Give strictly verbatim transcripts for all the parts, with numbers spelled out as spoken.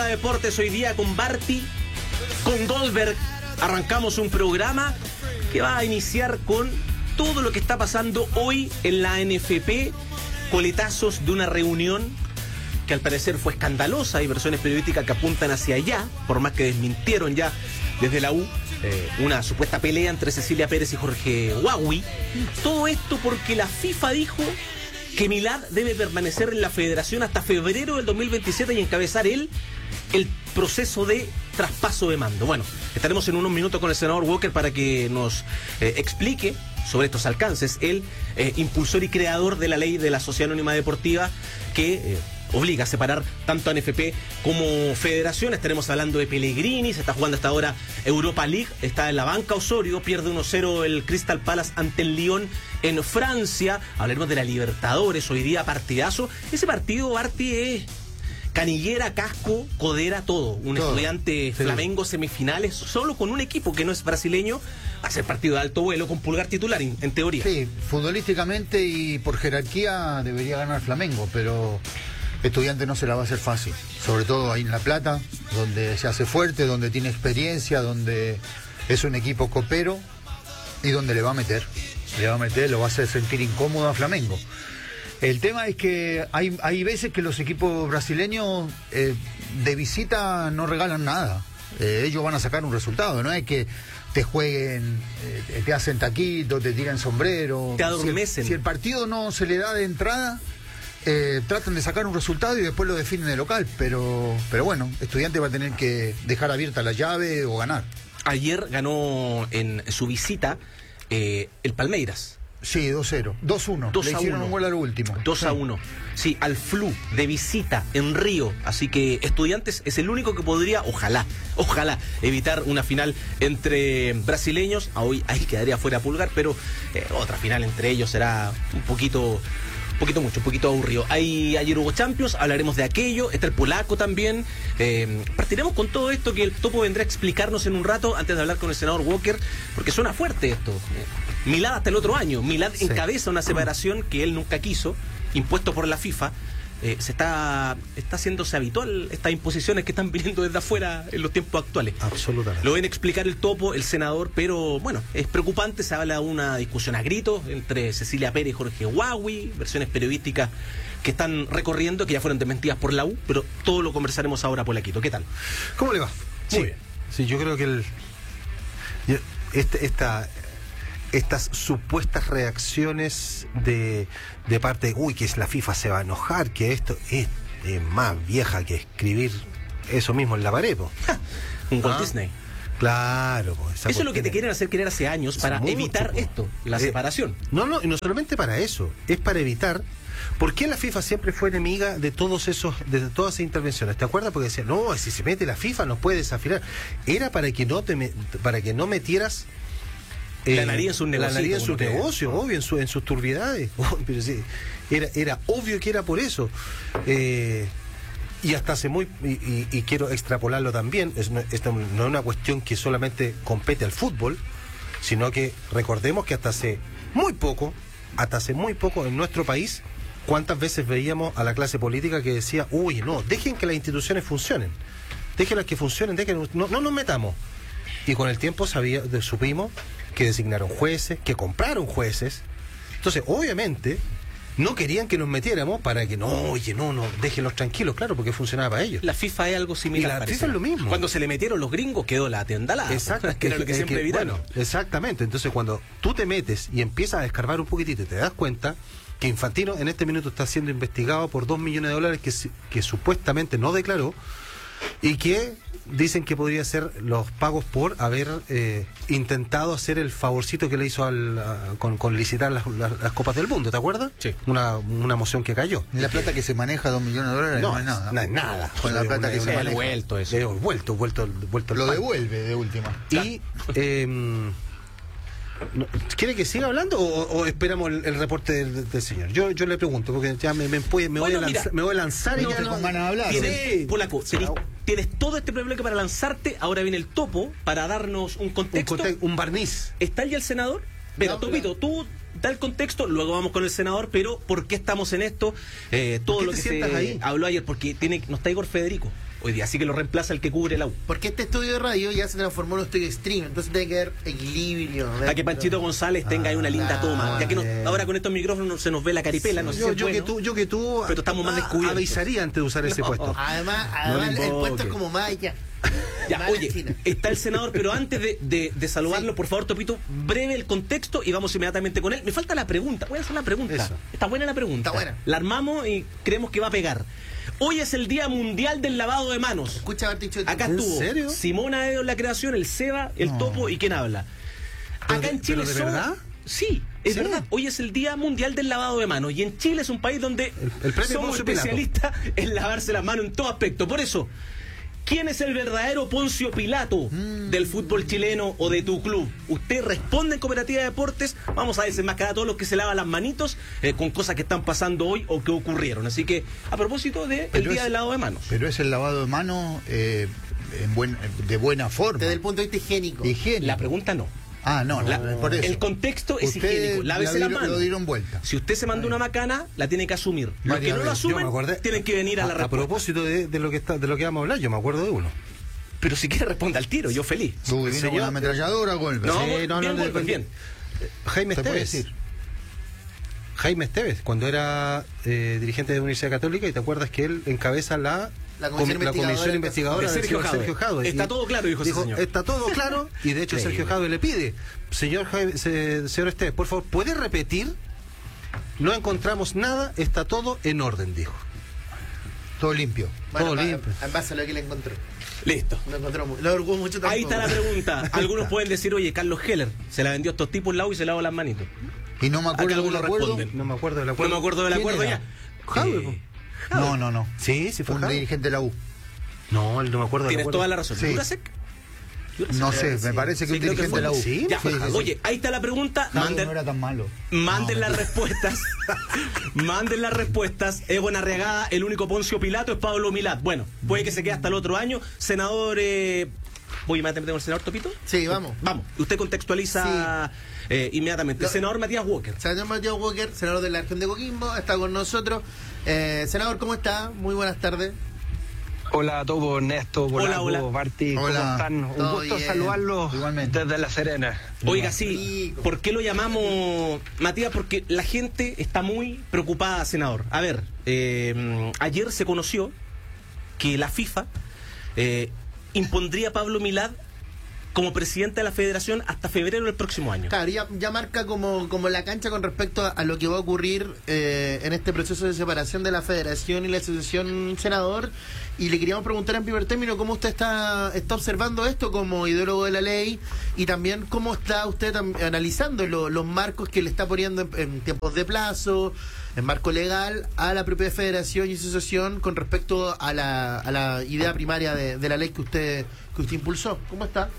Deportes hoy día con Barty, con Goldberg. Arrancamos un programa que va a iniciar con todo lo que está pasando hoy en la N F P, coletazos de una reunión que al parecer fue escandalosa. Hay versiones periodísticas que apuntan hacia allá, por más que desmintieron ya desde la U eh, una supuesta pelea entre Cecilia Pérez y Jorge Huawei. Todo esto porque la FIFA dijo que Milad debe permanecer en la federación hasta febrero del dos mil veintisiete y encabezar él el proceso de traspaso de mando. Bueno, estaremos en unos minutos con el senador Walker para que nos eh, explique sobre estos alcances. Él, eh, impulsor y creador de la ley de la Sociedad Anónima Deportiva que eh, obliga a separar tanto a N F P como federación. Estaremos hablando de Pellegrini, se está jugando hasta ahora Europa League, está en la banca Osorio, pierde uno cero el Crystal Palace ante el Lyon en Francia. Hablaremos de la Libertadores, hoy día partidazo. Ese partido, Barty, es canillera, casco, codera, todo. Un todo. Estudiante sí. Flamengo semifinales, solo con un equipo que no es brasileño, va a ser partido de alto vuelo con Pulgar titular, en, en teoría. Sí, futbolísticamente y por jerarquía debería ganar Flamengo, pero Estudiante no se la va a hacer fácil, sobre todo ahí en La Plata, donde se hace fuerte, donde tiene experiencia, donde es un equipo copero y donde le va a meter, le va a meter, lo va a hacer sentir incómodo a Flamengo. El tema es que hay, hay veces que los equipos brasileños eh, de visita no regalan nada, eh, ellos van a sacar un resultado, no es que te jueguen, eh, te hacen taquito, te tiran sombrero, te adormecen. Si el, si el partido no se le da de entrada, Eh, tratan de sacar un resultado y después lo definen de local, pero pero bueno, Estudiante va a tener que dejar abierta la llave o ganar. Ayer ganó en su visita eh, el Palmeiras. Sí, dos cero, dos uno. dos Le a hicieron uno. un gol al último. dos a uno. Sí, al Flu, de visita, en Río. Así que Estudiantes es el único que podría, ojalá, ojalá, evitar una final entre brasileños. Hoy ahí quedaría fuera Pulgar, pero eh, otra final entre ellos será un poquito... Un poquito mucho, un poquito aburrido. Hay, ayer hubo Champions, hablaremos de aquello, está el polaco también. Eh, partiremos con todo esto que el Topo vendrá a explicarnos en un rato antes de hablar con el senador Walker, porque suena fuerte esto. Eh, Milad hasta el otro año. Milad sí. encabeza una separación que él nunca quiso, impuesto por la FIFA. Eh, se está, está haciéndose habitual estas imposiciones que están viniendo desde afuera en los tiempos actuales. Absolutamente. Lo ven explicar el Topo, el senador, pero bueno, es preocupante. Se habla de una discusión a gritos entre Cecilia Pérez y Jorge Huawei, versiones periodísticas que están recorriendo, que ya fueron desmentidas por la U, pero todo lo conversaremos ahora, Polaquito. ¿Qué tal? ¿Cómo le va? Muy sí, bien. Sí, yo creo que el, este, esta... estas supuestas reacciones de, de parte de, uy, que es la FIFA se va a enojar, que esto es, es más vieja que escribir eso mismo en la pared, po. Un Walt ¿Ah? Disney. Claro, po, eso es lo que te quieren hacer creer hace años para mucho, evitar po. esto, la eh, separación. No, no, y no solamente para eso, es para evitar. ¿Por qué la FIFA siempre fue enemiga de todos esos, de todas esas intervenciones? ¿Te acuerdas? Porque decían, no, si se mete la FIFA nos puede desafiar. Era para que no te para que no metieras la nariz en sus negocios. La nariz en sus negocios, obvio, en, su, en sus turbiedades. Pero sí, era, era obvio que era por eso. Eh, y hasta hace muy. Y, y, y quiero extrapolarlo también. Es, no, esta no es una cuestión que solamente compete al fútbol, sino que recordemos que hasta hace muy poco, hasta hace muy poco en nuestro país, ¿cuántas veces veíamos a la clase política que decía, uy, no, dejen que las instituciones funcionen? Déjenlas que funcionen, dejen, no, no nos metamos. Y con el tiempo sabía, supimos que designaron jueces, que compraron jueces. Entonces, obviamente, no querían que nos metiéramos para que no, oye, no, no, déjenlos tranquilos, claro, porque funcionaba para ellos. La FIFA es algo similar. Y la parece. FIFA es lo mismo. Cuando se le metieron los gringos quedó la tendalada. Exacto. Que era lo que es siempre que, evitaron. Bueno, exactamente. Entonces, cuando tú te metes y empiezas a escarbar un poquitito y te das cuenta que Infantino en este minuto está siendo investigado por dos millones de dólares que, que supuestamente no declaró y que dicen que podría ser los pagos por haber eh, intentado hacer el favorcito que le hizo al, a, con, con licitar las, las, las Copas del Mundo, ¿te acuerdas? Sí. Una, una moción que cayó. La plata que se maneja, dos millones de dólares, no, no es nada. No es nada. Con la plata una, que se una, maneja. Vuelto eso. Eh, vuelto, vuelto, vuelto. Lo pan. devuelve de última. Y... Eh, No, ¿quiere que siga hablando o, o esperamos el, el reporte del, del señor? Yo yo le pregunto, porque ya me, me, me, voy, me, bueno, voy, a mira, lanzar, me voy a lanzar y no ya te no... con ganas de hablar. Tienes, Sí. Polaco, tenés, tienes todo este bloque para lanzarte. Ahora viene el Topo para darnos un contexto. Un, conte un barniz. ¿Está ya el senador? Pero, no, Topito, tú da el contexto, luego vamos con el senador, pero ¿por qué estamos en esto? Eh, todo lo que se ahí? habló ayer, porque tiene, no está Igor Federico. hoy día, así que lo reemplaza el que cubre la U. Porque este estudio de radio ya se transformó en un estudio stream, entonces tiene que haber equilibrio. Para que Panchito González tenga ahí una linda Ah, toma. Ya que no- bien. ahora con estos micrófonos se nos ve la caripela, no sé Yo, si es yo bueno. que tú, yo que tú Pero estamos más a- descubiertos. avisaría antes de usar ese No. puesto. Además, No además le el puesto invoque. es como más allá. Ya, Más oye, China. está el senador, pero antes de, de- de saludarlo, Sí. por favor, Topito, breve el contexto y vamos inmediatamente con él. Me falta la pregunta, voy a hacer la pregunta. Eso. Está buena la pregunta. Está buena. La armamos y creemos que va a pegar. Hoy es el Día Mundial del Lavado de Manos. Escucha haber dicho Acá ¿En estuvo serio? Simona Edo en la creación, el Seba, el No. Topo y quién habla. ¿Pero Acá de- en Chile pero de son- verdad? Sí, es Sí. verdad. Hoy es el Día Mundial del Lavado de Manos y en Chile es un país donde El- el premio somos Poncio Pilato. especialistas en lavarse las manos en todo aspecto. Por eso, ¿quién es el verdadero Poncio Pilato Mm. del fútbol chileno o de tu club? Usted responde en Cooperativa de Deportes. Vamos a desenmascarar a todos los que se lavan las manitos eh, con cosas que están pasando hoy o que ocurrieron. Así que, a propósito del Pero Día es- del Lavado de Manos. Pero es el lavado de manos eh, en buen, de buena forma. desde el punto de vista higiénico. Higiénico. La pregunta no. Ah, no, La- no, por eso. el contexto es Ustedes higiénico. Lávese la las dieron- manos. lo dieron vuelta. Si usted se mandó una macana, la tiene que asumir. Los Varias que no lo veces. Yo asumen, me acordé- tienen que venir a la a, a respuesta. propósito de, de lo que está, de lo que vamos a hablar, yo me acuerdo de uno. Pero si quiere responde al tiro, yo feliz. Tú que vino Señor- con una ametralladora, golpe. No, Sí, bien, no, no, Wolver, de- bien. Jaime ¿Se puede Esteves. decir? Jaime Esteves, cuando era eh, dirigente de la Universidad Católica, y te acuerdas que él encabeza la, La comisión com- la investigadora comisión de investigadora de del Sergio señor Jadwe. Sergio Jadwe. Está Y todo claro, dijo ese señor. Está todo claro, y de hecho Increíble. Sergio Jadwe le pide, señor, Jaime- se- señor Esteves, por favor, ¿puede repetir? No encontramos nada, está todo en orden, dijo. Todo limpio. Bueno, todo pa- limpio. En base a lo que le encontró. Listo. Lo encontró mu- lo orgullo mucho tampoco. Ahí está la pregunta. Algunos pueden decir, oye, Carlos Heller se la vendió a estos tipos al lado y se lavó las manitos. Y no me Acá acuerdo del algunos acuerdo. responden. No me acuerdo de la No me acuerdo del ¿Quién acuerdo era? ya. Jadwe, Eh, po. No, no, no. Sí, sí fue Un Jadwe. dirigente de la U. No, él no me acuerdo del Tienes acuerdo. toda la razón. Sí. ¿Jurasek? ¿Jurasek? No sé, Sí. me parece que Sí, un creo dirigente fue. de la U. Sí, Ya, fue Jadwe. oye, ahí está la pregunta. Jadwe Manden, no era tan malo. manden No, las respuestas. Manden las respuestas. Es buena regada. El único Poncio Pilato es Pablo Milat. Bueno, puede que se quede hasta el otro año. Senador. Eh... Voy inmediatamente con el senador Topito. Sí, vamos. Vamos. Usted contextualiza eh, inmediatamente. Lo- Senador Matías Walker. Senador Mateo Walker, senador de la región de Coquimbo, está con nosotros. Eh, senador, ¿cómo está? Muy buenas tardes. Hola a todos, Ernesto, Polaco, hola. Barty, ¿cómo Hola. están? Un Todo gusto bien. saludarlos Igualmente. desde La Serena. Oiga, sí, Rico. ¿por qué lo llamamos, Matías? Porque la gente está muy preocupada, senador. A ver, eh, ayer se conoció que la FIFA eh, impondría a Pablo Milad como presidente de la federación hasta febrero del próximo año. Claro, ya, ya marca como, como la cancha con respecto a, a lo que va a ocurrir eh, en este proceso de separación de la federación y la asociación, senador. Y le queríamos preguntar en primer término cómo usted está, está observando esto como ideólogo de la ley y también cómo está usted tam- analizando lo- los marcos que le está poniendo en, en tiempos de plazo, en marco legal, a la propia federación y asociación con respecto a la, a la idea primaria de, de la ley que usted, que usted impulsó. ¿Cómo está?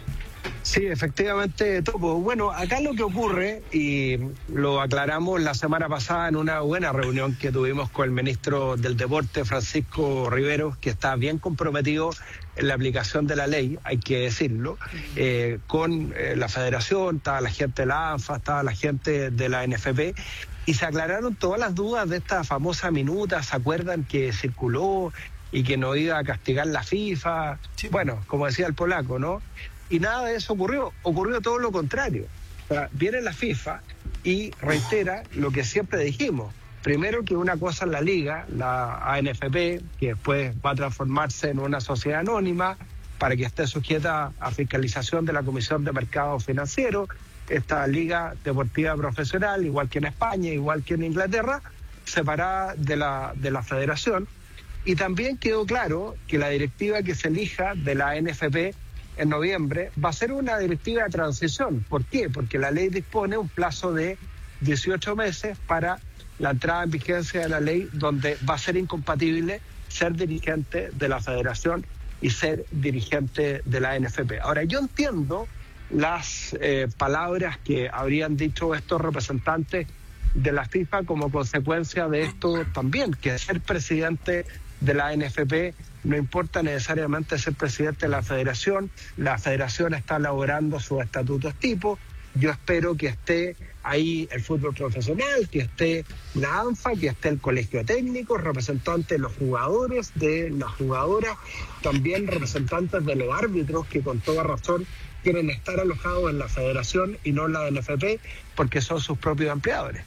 Sí, efectivamente, Topo. Bueno, acá lo que ocurre, y lo aclaramos la semana pasada en una buena reunión que tuvimos con el ministro del Deporte, Francisco Rivero, que está bien comprometido en la aplicación de la ley, hay que decirlo, eh, con eh, la federación, estaba la gente de la ANFA, estaba la gente de la N F P, y se aclararon todas las dudas de esta famosa minuta, ¿se acuerdan que circuló y que no iba a castigar la FIFA? Sí. Bueno, como decía el polaco, ¿no? Y nada de eso ocurrió, ocurrió todo lo contrario. O sea, viene la FIFA y reitera lo que siempre dijimos. Primero, que una cosa es la liga, la A N F P, que después va a transformarse en una sociedad anónima para que esté sujeta a fiscalización de la Comisión de Mercado Financiero. Esta liga deportiva profesional, igual que en España, igual que en Inglaterra, separada de la, de la federación. Y también quedó claro que la directiva que se elija de la A N F P en noviembre va a ser una directiva de transición. ¿Por qué? Porque la ley dispone un plazo de dieciocho meses para la entrada en vigencia de la ley, donde va a ser incompatible ser dirigente de la federación y ser dirigente de la A N F P. Ahora, yo entiendo las eh, palabras que habrían dicho estos representantes de la FIFA como consecuencia de esto también, que ser presidente de la A N F P no importa necesariamente ser presidente de la federación. La federación está elaborando sus estatutos tipo, yo espero que esté ahí el fútbol profesional, que esté la ANFA, que esté el colegio técnico, representantes de los jugadores, de las jugadoras, también representantes de los árbitros que con toda razón quieren estar alojados en la federación y no en la N F P porque son sus propios empleadores.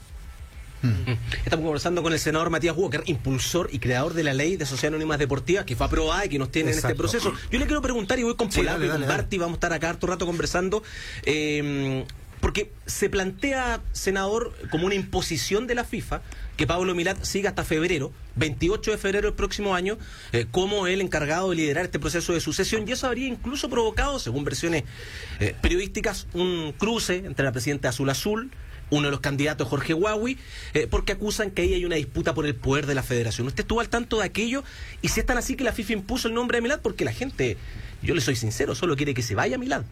Estamos conversando con el senador Matías Walker, impulsor y creador de la ley de sociedades anónimas deportivas que fue aprobada y que nos tiene Exacto. en este proceso. Yo le quiero preguntar, y voy con Sí, Polaco dale, y con dale, Barty, vamos a estar acá harto rato conversando, eh, porque se plantea, senador, como una imposición de la FIFA que Pablo Milad siga hasta febrero, veintiocho de febrero del próximo año, eh, como el encargado de liderar este proceso de sucesión, y eso habría incluso provocado, según versiones eh, periodísticas, un cruce entre la presidenta Azul Azul, uno de los candidatos, Jorge Huawei, eh, porque acusan que ahí hay una disputa por el poder de la federación. ¿Usted estuvo al tanto de aquello? Y si es tan así que la FIFA impuso el nombre de Milad, porque la gente, yo le soy sincero, solo quiere que se vaya Milad.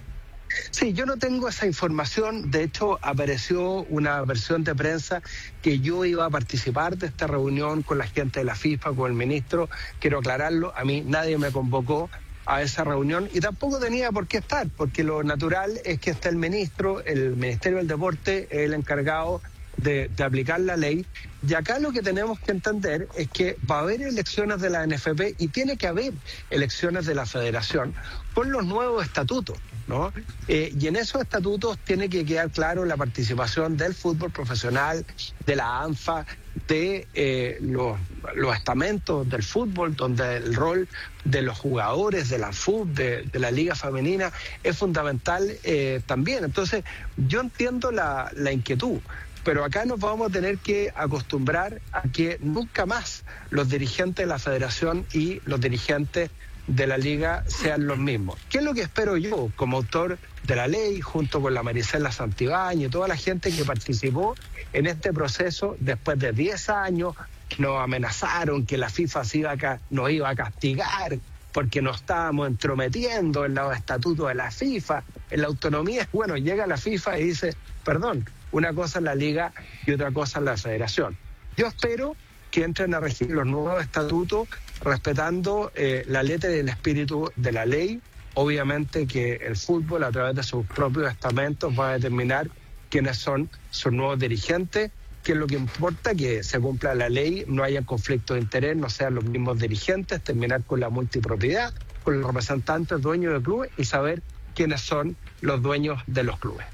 Sí, yo no tengo esa información. De hecho, apareció una versión de prensa que yo iba a participar de esta reunión con la gente de la FIFA, con el ministro. Quiero aclararlo, a mí nadie me convocó a esa reunión y tampoco tenía por qué estar, porque lo natural es que esté el ministro, el Ministerio del Deporte, el encargado de, de aplicar la ley. Y acá lo que tenemos que entender es que va a haber elecciones de la N F P y tiene que haber elecciones de la Federación con los nuevos estatutos, ¿no? Eh, y en esos estatutos tiene que quedar claro la participación del fútbol profesional, de la ANFA, de eh, los, los estamentos del fútbol, donde el rol de los jugadores, de la F U B, de, de la Liga Femenina, es fundamental eh, también. Entonces, yo entiendo la, la inquietud, pero acá nos vamos a tener que acostumbrar a que nunca más los dirigentes de la federación y los dirigentes de la liga sean los mismos. ¿Qué es lo que espero yo como autor de la ley, junto con la Marisela Santibáñez y toda la gente que participó en este proceso después de diez años? Nos amenazaron que la FIFA se iba a, nos iba a castigar porque nos estábamos entrometiendo en los estatutos de la FIFA, en la autonomía. Bueno, llega la FIFA y dice, perdón, una cosa es la liga y otra cosa es la federación. Yo espero que entren a regir los nuevos estatutos respetando eh, la letra y el espíritu de la ley. Obviamente que el fútbol, a través de sus propios estamentos, va a determinar quiénes son sus nuevos dirigentes, que es lo que importa, que se cumpla la ley, no haya conflicto de interés, no sean los mismos dirigentes, terminar con la multipropiedad, con los representantes dueños del club y saber quiénes son los dueños de los clubes.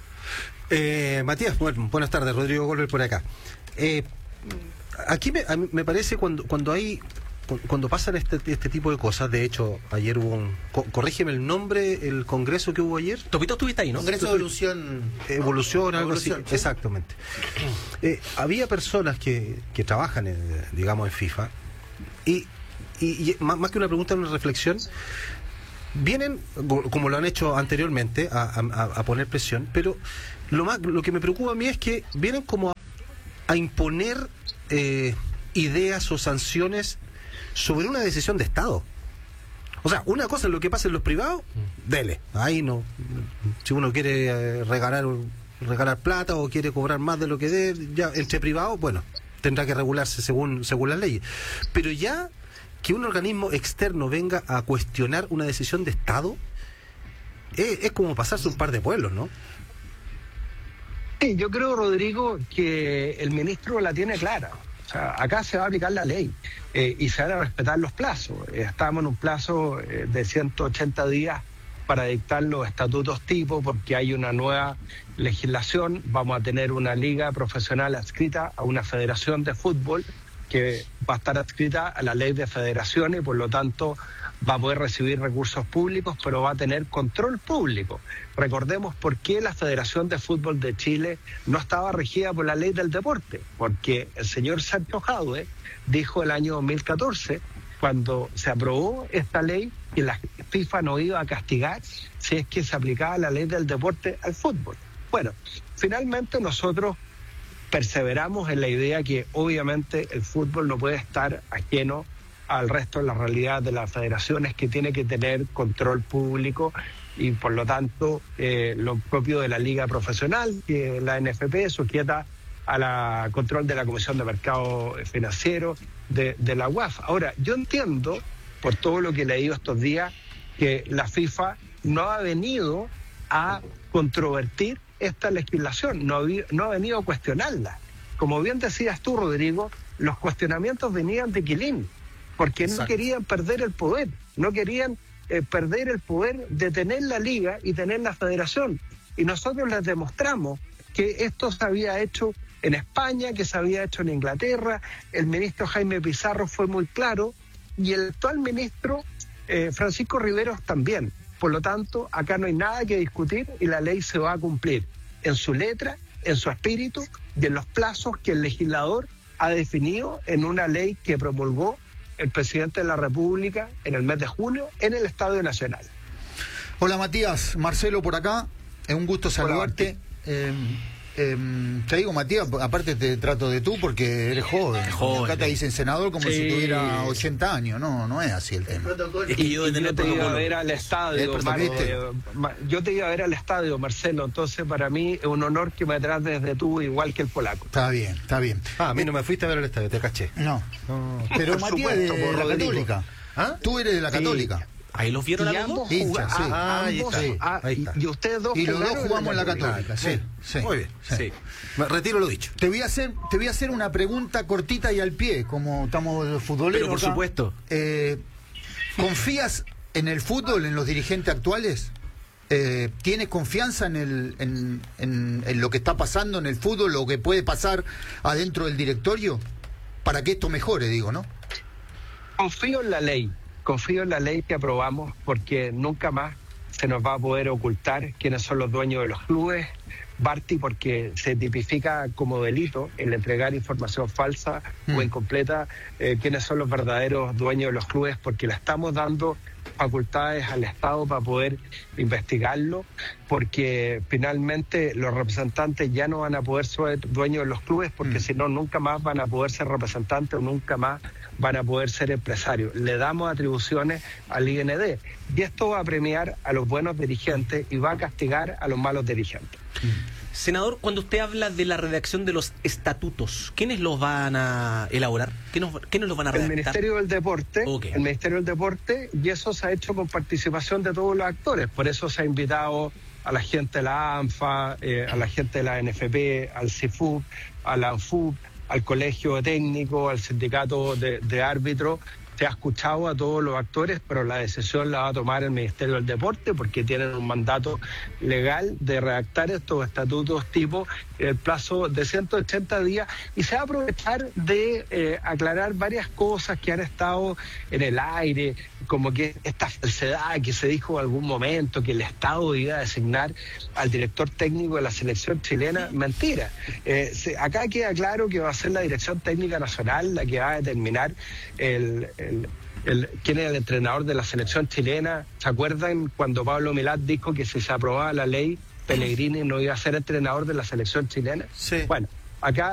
Eh, Matías, bueno, buenas tardes, Rodrigo Golver por acá. Eh, aquí me, a mí me parece cuando cuando hay cuando pasan este este tipo de cosas. De hecho, ayer hubo un, co, corrígeme el nombre, el congreso que hubo ayer. Topito, estuviste ahí, ¿no? Congreso de Evolución. Evolución, algo Evolución, así. sí. Exactamente. Eh, había personas que, que trabajan, en, digamos, en FIFA, y, y, y más, más que una pregunta, una reflexión. Vienen, como lo han hecho anteriormente, a, a, a poner presión, pero lo más lo que me preocupa a mí es que vienen como a, a imponer eh, ideas o sanciones sobre una decisión de Estado. O sea, una cosa es lo que pasa en los privados, dele, ahí no. Si uno quiere eh, regalar regalar plata o quiere cobrar más de lo que dé, ya entre privados, bueno, tendrá que regularse según según las leyes. Pero ya que un organismo externo venga a cuestionar una decisión de Estado, es, es como pasarse un par de pueblos, ¿no? Sí, yo creo, Rodrigo, que el ministro la tiene clara. O sea, acá se va a aplicar la ley eh, y se van a respetar los plazos. Eh, estamos en un plazo eh, de ciento ochenta días para dictar los estatutos tipo, porque hay una nueva legislación. Vamos a tener una liga profesional adscrita a una federación de fútbol que va a estar adscrita a la ley de federaciones y por lo tanto va a poder recibir recursos públicos, pero va a tener control público. Recordemos por qué la Federación de Fútbol de Chile no estaba regida por la ley del deporte, porque el señor Sergio Jadue dijo el año dos mil catorce, cuando se aprobó esta ley, que la FIFA no iba a castigar si es que se aplicaba la ley del deporte al fútbol. Bueno, finalmente nosotros perseveramos en la idea que obviamente el fútbol no puede estar ajeno al resto de la realidad de las federaciones, que tiene que tener control público y por lo tanto eh, lo propio de la liga profesional, que la N F P sujeta a la control de la Comisión de Mercado Financiero de, de la U A F. Ahora, yo entiendo, por todo lo que he leído estos días, que la FIFA no ha venido a controvertir esta legislación, no, había, no ha venido a cuestionarla. Como bien decías tú, Rodrigo, los cuestionamientos venían de Quilín, porque no Exacto. querían perder el poder, no querían eh, perder el poder de tener la liga y tener la federación. Y nosotros les demostramos que esto se había hecho en España, que se había hecho en Inglaterra. El ministro Jaime Pizarro fue muy claro y el actual ministro eh, Francisco Riveros también. Por lo tanto, acá no hay nada que discutir y la ley se va a cumplir en su letra, en su espíritu y en los plazos que el legislador ha definido en una ley que promulgó el presidente de la República en el mes de junio en el Estadio Nacional. Hola Matías, Marcelo por acá, es un gusto saludarte. Eh, eh, te digo Matías, aparte te trato de tú porque eres joven. Joven. Acá te dicen senador como Sí. si tuviera ochenta años, no, no es así el tema. Es que yo de tener yo te iba a protocolo. ver al estadio, Eh, Mar- ¿viste? eh, Ma- yo te iba a ver al estadio, Marcelo, entonces para mí es un honor que me trates desde tú igual que el polaco. Está bien, está bien. Ah, a mí no me fuiste a ver el estadio, te caché. No, No. pero Por Matías supuesto, de por la Rodrigo. Católica. ¿Ah? Tú eres de la Sí. Católica. Ahí los vieron Y a los ambos dos. Hincha, juga- sí. a- Ah, ahí ambos- está, a- ahí está. y ustedes dos Y los dos jugaron jugamos en la Católica, sí. sí. Muy bien. sí. Me retiro lo dicho. Te voy a hacer, te voy a hacer una pregunta cortita y al pie, como estamos futboleros. Pero por acá. supuesto. Eh, ¿Confías en el fútbol, en los dirigentes actuales? Eh, ¿Tienes confianza en, el, en, en, en lo que está pasando en el fútbol, lo que puede pasar adentro del directorio? Para que esto mejore, digo, ¿no? Confío en la ley, confío en la ley que aprobamos porque nunca más se nos va a poder ocultar quiénes son los dueños de los clubes. Barty, porque se tipifica como delito el entregar información falsa Mm. o incompleta, eh, quiénes son los verdaderos dueños de los clubes, porque le estamos dando facultades al Estado para poder investigarlo, porque finalmente los representantes ya no van a poder ser dueños de los clubes, porque Mm. si no, nunca más van a poder ser representantes o nunca más van a poder ser empresarios. Le damos atribuciones al I N D y esto va a premiar a los buenos dirigentes y va a castigar a los malos dirigentes. Senador, cuando usted habla de la redacción de los estatutos, ¿quiénes los van a elaborar? ¿Quiénes, quiénes los van a El redactar? Ministerio del Deporte, Ok. el Ministerio del Deporte, y eso se ha hecho con participación de todos los actores. Por eso se ha invitado a la gente de la ANFA, eh, a la gente de la N F P, al C I F U P, a la ANFUP, al Colegio Técnico, al Sindicato de, de Árbitros. Se ha escuchado a todos los actores, pero la decisión la va a tomar el Ministerio del Deporte porque tienen un mandato legal de redactar estos estatutos tipo el plazo de ciento ochenta días y se va a aprovechar de eh, aclarar varias cosas que han estado en el aire, como que esta falsedad que se dijo en algún momento, que el Estado iba a designar al director técnico de la selección chilena. Mentira. Eh, se, acá queda claro que va a ser la Dirección Técnica Nacional la que va a determinar el, el, el, quién es el entrenador de la selección chilena. ¿Se acuerdan cuando Pablo Milad dijo que si se aprobaba la ley, Pellegrini no iba a ser entrenador de la selección chilena? Sí. Bueno, acá